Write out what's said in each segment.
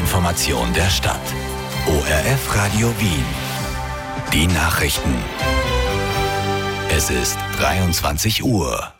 Information der Stadt. ORF Radio Wien. Die Nachrichten. Es ist 23 Uhr.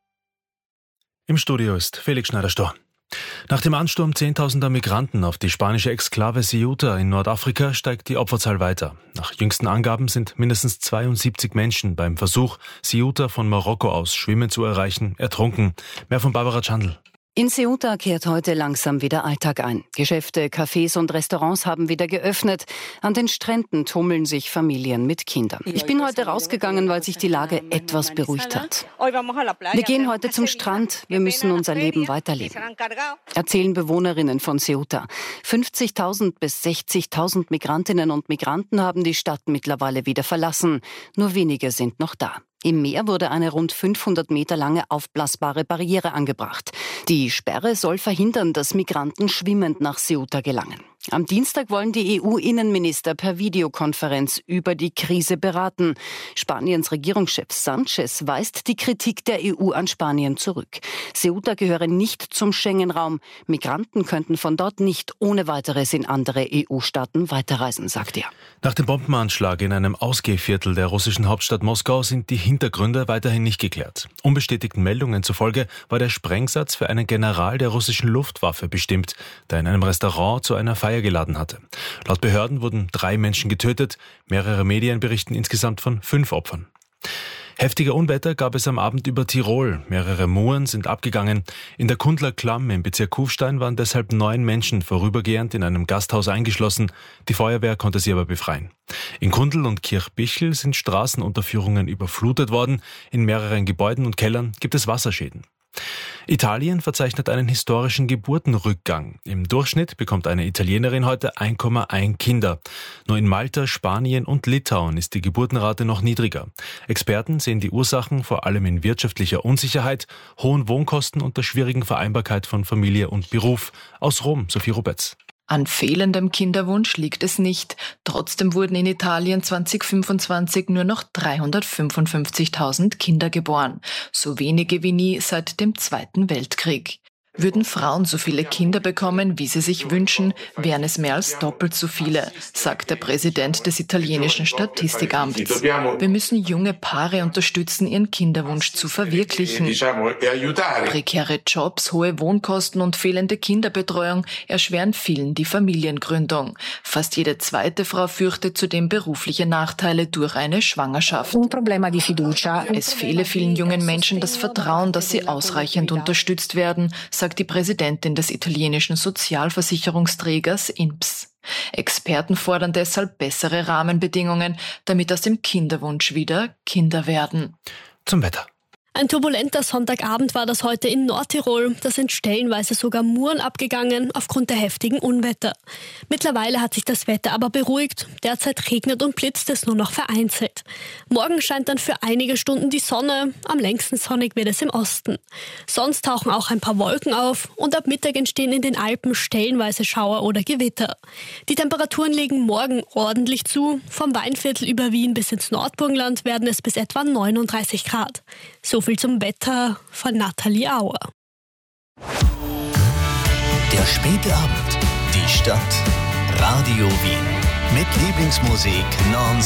Im Studio ist Felix Schneider-Stor. Nach dem Ansturm zehntausender Migranten auf die spanische Exklave Ceuta in Nordafrika steigt die Opferzahl weiter. Nach jüngsten Angaben sind mindestens 72 Menschen beim Versuch, Ceuta von Marokko aus schwimmend zu erreichen, ertrunken. Mehr von Barbara Chandl. In Ceuta kehrt heute langsam wieder Alltag ein. Geschäfte, Cafés und Restaurants haben wieder geöffnet. An den Stränden tummeln sich Familien mit Kindern. Ich bin heute rausgegangen, weil sich die Lage etwas beruhigt hat. Wir gehen heute zum Strand. Wir müssen unser Leben weiterleben, erzählen Bewohnerinnen von Ceuta. 50.000 bis 60.000 Migrantinnen und Migranten haben die Stadt mittlerweile wieder verlassen. Nur wenige sind noch da. Im Meer wurde eine rund 500 Meter lange aufblasbare Barriere angebracht. Die Sperre soll verhindern, dass Migranten schwimmend nach Ceuta gelangen. Am Dienstag wollen die EU-Innenminister per Videokonferenz über die Krise beraten. Spaniens Regierungschef Sánchez weist die Kritik der EU an Spanien zurück. Ceuta gehöre nicht zum Schengen-Raum. Migranten könnten von dort nicht ohne weiteres in andere EU-Staaten weiterreisen, sagt er. Nach dem Bombenanschlag in einem Ausgehviertel der russischen Hauptstadt Moskau sind die Hintergründe weiterhin nicht geklärt. Unbestätigten Meldungen zufolge war der Sprengsatz für einen General der russischen Luftwaffe bestimmt, der in einem Restaurant zu einer Feier geladen hatte. Laut Behörden wurden 3 Menschen getötet. Mehrere Medien berichten insgesamt von 5 Opfern. Heftige Unwetter gab es am Abend über Tirol. Mehrere Muren sind abgegangen. In der Kundler Klamm im Bezirk Kufstein waren deshalb 9 Menschen vorübergehend in einem Gasthaus eingeschlossen. Die Feuerwehr konnte sie aber befreien. In Kundl und Kirchbichel sind Straßenunterführungen überflutet worden. In mehreren Gebäuden und Kellern gibt es Wasserschäden. Italien verzeichnet einen historischen Geburtenrückgang. Im Durchschnitt bekommt eine Italienerin heute 1,1 Kinder. Nur in Malta, Spanien und Litauen ist die Geburtenrate noch niedriger. Experten sehen die Ursachen vor allem in wirtschaftlicher Unsicherheit, hohen Wohnkosten und der schwierigen Vereinbarkeit von Familie und Beruf. Aus Rom, Sophie Rubetz. An fehlendem Kinderwunsch liegt es nicht. Trotzdem wurden in Italien 2025 nur noch 355.000 Kinder geboren. So wenige wie nie seit dem Zweiten Weltkrieg. Würden Frauen so viele Kinder bekommen, wie sie sich wünschen, wären es mehr als doppelt so viele, sagt der Präsident des italienischen Statistikamts. Wir müssen junge Paare unterstützen, ihren Kinderwunsch zu verwirklichen. Prekäre Jobs, hohe Wohnkosten und fehlende Kinderbetreuung erschweren vielen die Familiengründung. Fast jede zweite Frau fürchtet zudem berufliche Nachteile durch eine Schwangerschaft. Es fehle vielen jungen Menschen das Vertrauen, dass sie ausreichend unterstützt werden, sagt die Präsidentin des italienischen Sozialversicherungsträgers INPS. Experten fordern deshalb bessere Rahmenbedingungen, damit aus dem Kinderwunsch wieder Kinder werden. Zum Wetter. Ein turbulenter Sonntagabend war das heute in Nordtirol. Da sind stellenweise sogar Muren abgegangen aufgrund der heftigen Unwetter. Mittlerweile hat sich das Wetter aber beruhigt. Derzeit regnet und blitzt es nur noch vereinzelt. Morgen scheint dann für einige Stunden die Sonne. Am längsten sonnig wird es im Osten. Sonst tauchen auch ein paar Wolken auf und ab Mittag entstehen in den Alpen stellenweise Schauer oder Gewitter. Die Temperaturen legen morgen ordentlich zu. Vom Weinviertel über Wien bis ins Nordburgenland werden es bis etwa 39 Grad. So viel zum Wetter von Nathalie Auer. Der späte Abend. Die Stadt. Radio Wien. Mit Lieblingsmusik nonstop.